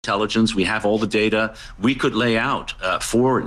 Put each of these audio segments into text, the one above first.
intelligence. We have all the data. We could lay out for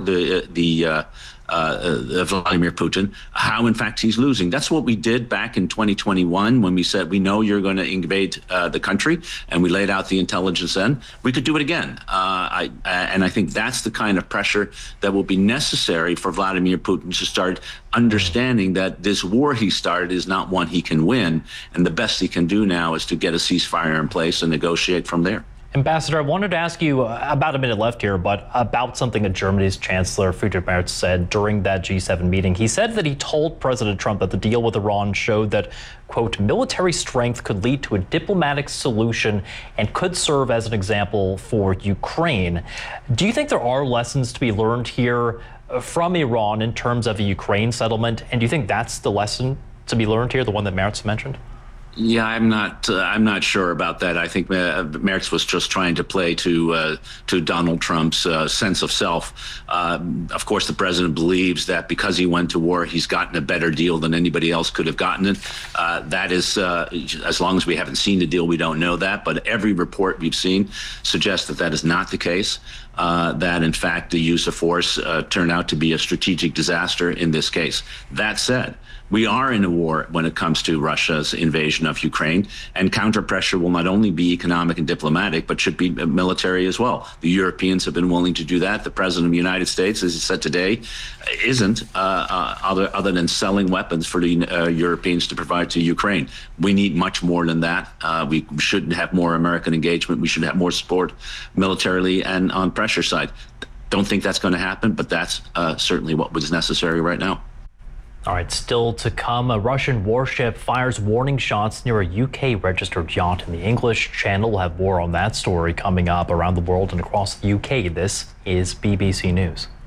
Vladimir Putin how, in fact, he's losing. That's what we did back in 2021 when we said, we know you're going to invade the country, and we laid out the intelligence then. We could do it again. And I think that's the kind of pressure that will be necessary for Vladimir Putin to start understanding that this war he started is not one he can win. And the best he can do now is to get a ceasefire in place and negotiate from there. Ambassador, I wanted to ask you about a minute left here, but about something that Germany's Chancellor Friedrich Merz said during that G7 meeting. He said that he told President Trump that the deal with Iran showed that, quote, military strength could lead to a diplomatic solution and could serve as an example for Ukraine. Do you think there are lessons to be learned here from Iran in terms of a Ukraine settlement? And do you think that's the lesson to be learned here, the one that Merz mentioned? Yeah, I'm not sure about that. I think Merz was just trying to play to Donald Trump's sense of self. Of course, the president believes that because he went to war, he's gotten a better deal than anybody else could have gotten it. That is, as long as we haven't seen the deal, we don't know that. But every report we've seen suggests that that is not the case. That, in fact, the use of force turned out to be a strategic disaster in this case. That said, we are in a war when it comes to Russia's invasion of Ukraine, and counter pressure will not only be economic and diplomatic, but should be military as well. The Europeans have been willing to do that. The President of the United States, as he said today, isn't other than selling weapons for the Europeans to provide to Ukraine. We need much more than that. We should have more American engagement. We should have more support militarily and on pressure side. Don't think that's going to happen, but that's certainly what was necessary right now. All right, still to come, a Russian warship fires warning shots near a UK-registered yacht in the English Channel. We'll have more on that story coming up around the world and across the UK. This is BBC News.